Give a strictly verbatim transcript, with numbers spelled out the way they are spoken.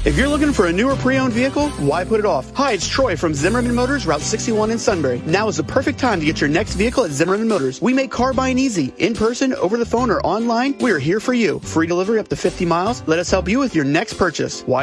If you're looking for a newer pre-owned vehicle, why put it off? Hi, it's Troy from Zimmerman Motors, Route sixty-one in Sunbury. Now is the perfect time to get your next vehicle at Zimmerman Motors. We make car buying easy. In person, over the phone, or online, we are here for you. Free delivery up to fifty miles. Let us help you with your next purchase. Why